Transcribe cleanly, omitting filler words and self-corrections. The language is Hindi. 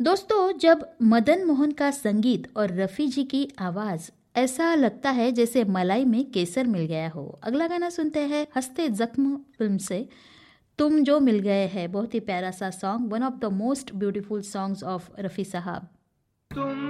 दोस्तों, जब मदन मोहन का संगीत और रफ़ी जी की आवाज़, ऐसा लगता है जैसे मलाई में केसर मिल गया हो। अगला गाना सुनते हैं हंसते जख्म फिल्म से तुम जो मिल गए है। बहुत ही प्यारा सा song, one of the most beautiful songs of Rafi साहब। तुम